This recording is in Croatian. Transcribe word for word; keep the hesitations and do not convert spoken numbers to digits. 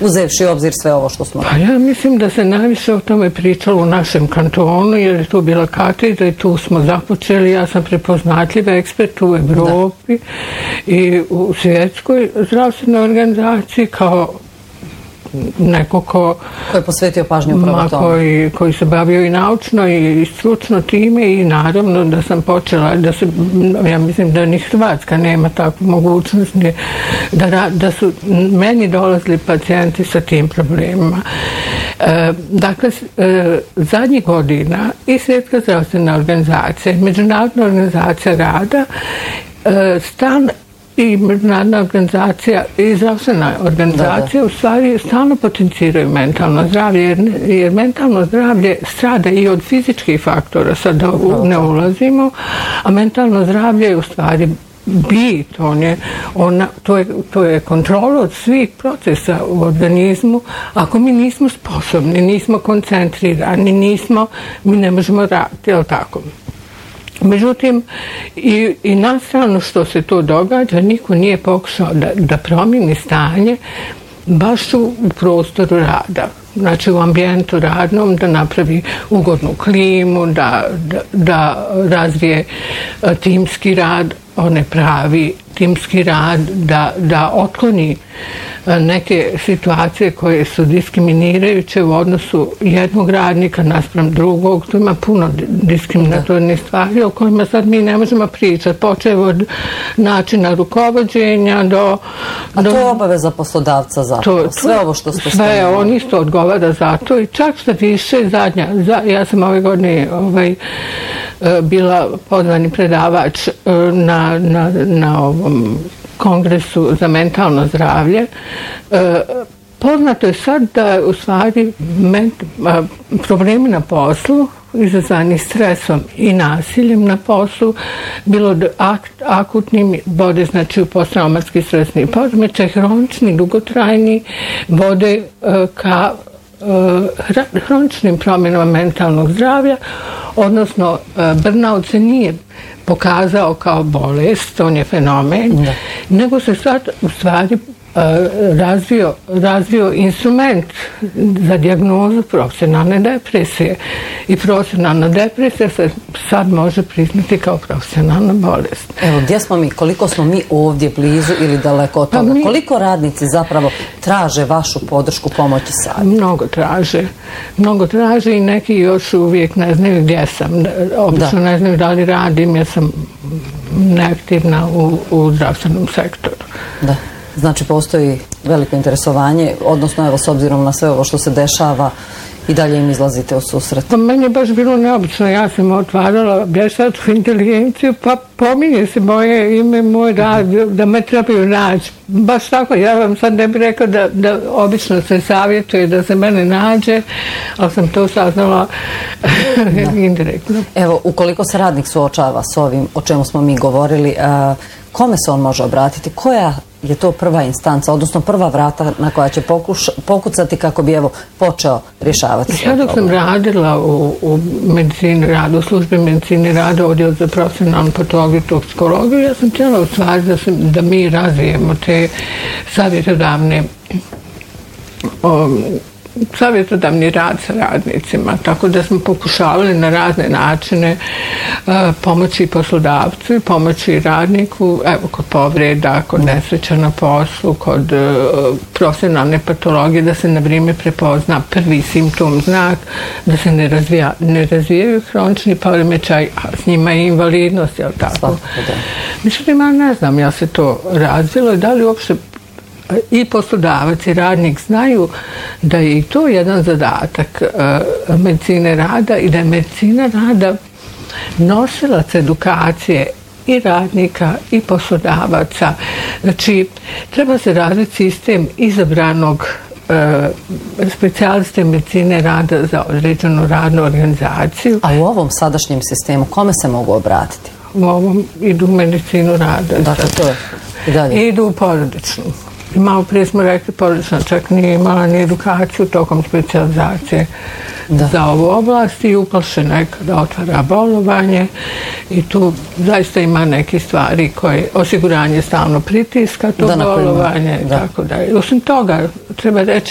uzevši obzir sve ovo što smo... Pa ja mislim da se najviše o tome pričalo u našem kantonu, jer je tu bila katedra i tu smo započeli. Ja sam prepoznatljiva ekspert u Evropi da. i u svjetskoj zdravstvenoj organizaciji kao neko ko... Ko je posvetio pažnju upravo tome. Koji, koji se bavio i naučno i stručno time i naravno da sam počela, da se, ja mislim da ni Hrvatska nema takvu mogućnost, da, da su meni dolazili pacijenti sa tim problemima. E, dakle, e, zadnjih godina i Svjetska zdravstvena organizacija, Međunarodna organizacija rada, e, stan i međunarodna organizacija i zdravstvena organizacija da, da. u stvari stalno potenciraju mentalno zdravlje, jer, jer mentalno zdravlje strada i od fizičkih faktora, sad da ne ulazimo, a mentalno zdravlje je u stvari bit, on je, ona, to, je, to je kontrola od svih procesa u organizmu. Ako mi nismo sposobni, nismo koncentrirani, nismo, mi ne možemo raditi, je li tako? Međutim, i, i nastrano što se to događa, niko nije pokušao da, da promijeni stanje baš u prostoru rada. Znači u ambijentu radnom, da napravi ugodnu klimu, da, da, da razvije timski rad, one pravi timski rad, da, da otkloni neke situacije koje su diskriminirajuće u odnosu jednog radnika naspram drugog. Tu ima puno diskriminatornih stvari o kojima sad mi ne možemo pričati. Počevo od načina rukovođenja do... A to je obaveza poslodavca zapravo, to, to, sve ovo što ste spomenuli. Sve, on isto odgovara za to i čak što više zadnja, za, ja sam ove godine ovaj, bila pozvani predavač na, na, na ovom kongresu za mentalno zdravlje. E, poznato je sad da u stvari ment, a, problemi na poslu izazvani stresom i nasiljem na poslu, bilo ak, akutnim, vode znači u posttraumatski stresni poremećaj, hronični, dugotrajni, vode e, ka e, hroničnim promjenama mentalnog zdravlja, odnosno e, burnout se nije pokazao kao bolest, on je fenomen, da. nego se sad u stvari razvio, razvio instrument za dijagnozu profesionalne depresije. I profesionalna depresija se sad može priznati kao profesionalna bolest. Evo, gdje smo mi? Koliko smo mi ovdje blizu ili daleko od toga? Pa mi, koliko radnici zapravo traže vašu podršku, pomoć i sad? Mnogo traže. Mnogo traže i neki još uvijek ne znaju gdje sam. Obično da. ne znaju da li radim, jer sam neaktivna u, u zdravstvenom sektoru. Da. Znači, postoji veliko interesovanje, odnosno, evo, s obzirom na sve ovo što se dešava, i dalje im izlazite u susret. Pa meni je baš bilo neobično, ja sam otvarala vještačku inteligenciju, pa pominje se moje ime, moj rad, da me trebaju naći. Baš tako, ja vam sad ne bih rekao da, da obično se savjetuje da se mene nađe, ali sam to saznala indirektno. Evo, ukoliko se radnik suočava s ovim o čemu smo mi govorili, a, kome se on može obratiti? Koja je to prva instanca, odnosno prva vrata na koja će pokuš, pokucati kako bi evo počeo rješavati sve? Ja dok sam radila u, u medicini rada, u službi medicini rada, odjel za profesionalnu patologiju i toksikologiju, ja sam htjela u stvari da, se, da mi razvijemo te savjetodavne um, savjetodavni rad sa radnicima, tako da smo pokušavali na razne načine uh, pomoći poslodavcu i pomoći radniku, evo, kod povreda, kod nesreća na poslu, kod uh, profesionalne patologije, da se na vrijeme prepozna prvi simptom, znak, da se ne, razvija, ne razvijaju hronični poremećaj, a s njima je invalidnost, jel tako? Mislim, ja ne znam, ja se to razvilo i da li uopšte i poslodavac i radnik znaju da je i to jedan zadatak uh, medicine rada i da je medicina rada nosilac edukacije i radnika i poslodavaca. Znači, treba se razviti sistem izabranog uh, specijaliste medicine rada za određenu radnu organizaciju. A u ovom sadašnjem sistemu kome se mogu obratiti? U ovom idu u medicinu rada. Dakle, to je i dalje. Idu u porodičnu. Malo prije smo rekli, porodična čak nije imala ni edukaciju tokom specijalizacije da. za ovu oblast i uplašena je kada otvara bolovanje i tu zaista ima neke stvari koje osiguranje stalno pritiska to da, bolovanje. Da. Tako da. Osim toga, treba reći